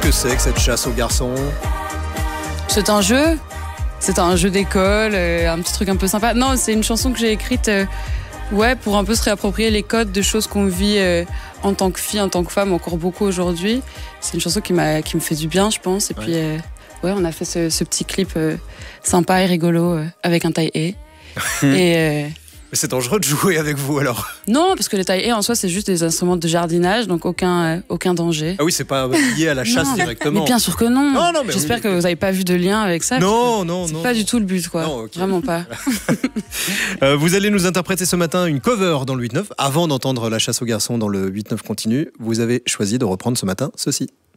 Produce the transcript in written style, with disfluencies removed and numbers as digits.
que c'est que cette chasse aux garçons? C'est un jeu. C'est un jeu d'école, un petit truc un peu sympa. Non, c'est une chanson que j'ai écrite pour un peu se réapproprier les codes de choses qu'on vit en tant que fille, en tant que femme, encore beaucoup aujourd'hui. C'est une chanson qui me fait du bien, je pense. Et puis, on a fait ce petit clip sympa et rigolo avec un taille-haie. Mais c'est dangereux de jouer avec vous alors? Non, parce que les taille-haie en soi, c'est juste des instruments de jardinage, donc aucun danger. Ah oui, c'est pas lié à la chasse directement. Mais bien sûr que non. Non, mais j'espère que vous n'avez pas vu de lien avec ça. Non. C'est pas du tout le but, quoi. Non, okay. Vraiment pas. Vous allez nous interpréter ce matin une cover dans le 8-9. Avant d'entendre la chasse aux garçons dans le 8-9 continu, vous avez choisi de reprendre ce matin ceci.